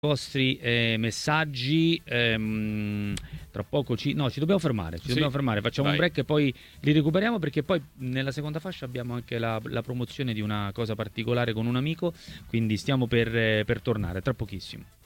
vostri messaggi. Tra poco ci dobbiamo fermare, facciamo un vai. break e poi li recuperiamo, perché poi nella seconda fascia abbiamo anche la promozione di una cosa particolare con un amico, quindi stiamo per tornare tra pochissimo.